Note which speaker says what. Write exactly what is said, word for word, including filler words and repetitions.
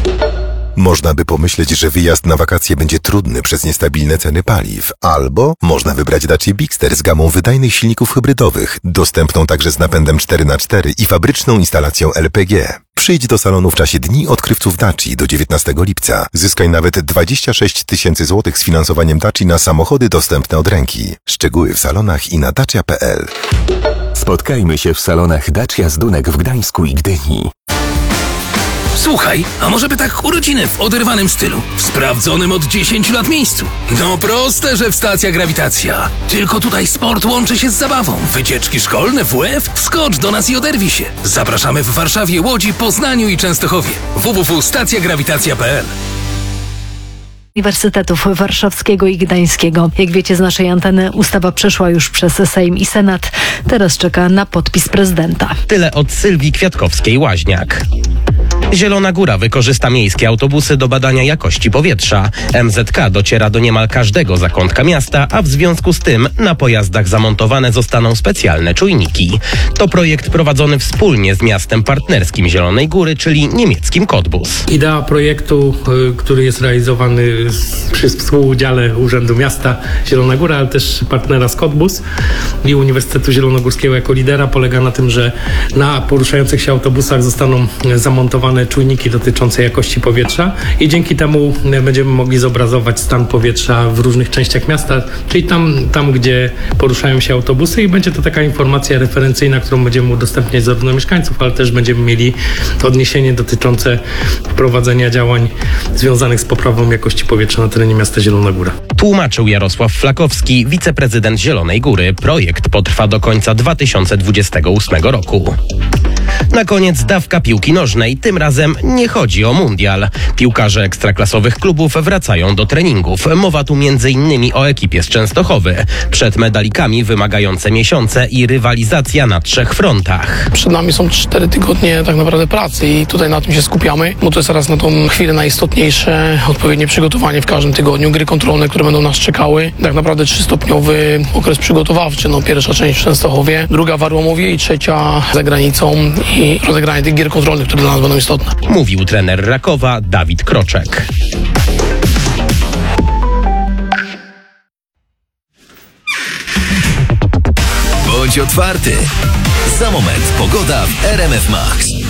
Speaker 1: Można by pomyśleć, że wyjazd na wakacje będzie trudny przez niestabilne ceny paliw, albo można wybrać Dacia Bigster z gamą wydajnych silników hybrydowych, dostępną także z napędem cztery na cztery i fabryczną instalacją L P G. Przyjdź do salonu w czasie Dni Odkrywców Daci do dziewiętnastego lipca. Zyskaj nawet dwadzieścia sześć tysięcy złotych z finansowaniem Daci na samochody dostępne od ręki. Szczegóły w salonach i na dacia kropka p l.
Speaker 2: Spotkajmy się w salonach Dacia Zdunek w Gdańsku i Gdyni.
Speaker 3: Słuchaj, a może by tak urodziny w oderwanym stylu, w sprawdzonym od dziesięciu lat miejscu? No proste, że w Stacja Grawitacja. Tylko tutaj sport łączy się z zabawą. Wycieczki szkolne, W F? Skocz do nas i oderwij się. Zapraszamy w Warszawie, Łodzi, Poznaniu i Częstochowie. w w w kropka stacja grawitacja kropka p l.
Speaker 4: Uniwersytetów Warszawskiego i Gdańskiego. Jak wiecie z naszej anteny, ustawa przeszła już przez Sejm i Senat. Teraz czeka na podpis prezydenta.
Speaker 5: Tyle od Sylwii Kwiatkowskiej-Łaźniak. Zielona Góra wykorzysta miejskie autobusy do badania jakości powietrza. M Z K dociera do niemal każdego zakątka miasta, a w związku z tym na pojazdach zamontowane zostaną specjalne czujniki. To projekt prowadzony wspólnie z miastem partnerskim Zielonej Góry, czyli niemieckim Cottbus.
Speaker 6: Idea projektu, który jest realizowany przy współudziale Urzędu Miasta Zielona Góra, ale też partnera z Cottbus i Uniwersytetu Zielonogórskiego jako lidera, polega na tym, że na poruszających się autobusach zostaną zamontowane czujniki dotyczące jakości powietrza i dzięki temu będziemy mogli zobrazować stan powietrza w różnych częściach miasta, czyli tam, tam gdzie poruszają się autobusy, i będzie to taka informacja referencyjna, którą będziemy udostępniać zarówno mieszkańców, ale też będziemy mieli odniesienie dotyczące wprowadzenia działań związanych z poprawą jakości powietrza na terenie miasta Zielona Góra.
Speaker 5: Tłumaczył Jarosław Flakowski, wiceprezydent Zielonej Góry. Projekt potrwa do końca dwa tysiące dwudziestego ósmego roku. Na koniec dawka piłki nożnej. Tym razem nie chodzi o mundial. Piłkarze ekstraklasowych klubów wracają do treningów. Mowa tu między innymi o ekipie z Częstochowy. Przed medalikami wymagające miesiące i rywalizacja na trzech frontach.
Speaker 7: Przed nami są cztery tygodnie tak naprawdę pracy i tutaj na tym się skupiamy, bo to jest teraz na tą chwilę najistotniejsze, odpowiednie przygotowanie w każdym tygodniu, gry kontrolne, które będą nas czekały. Tak naprawdę trzystopniowy okres przygotowawczy. No, pierwsza część w Częstochowie, druga w Arłamowie i trzecia za granicą i rozegranie tych gier kontrolnych, które dla nas będą istotne.
Speaker 5: Mówił trener Rakowa Dawid Kroczek.
Speaker 2: Bądź otwarty. Za moment pogoda w R M F Max.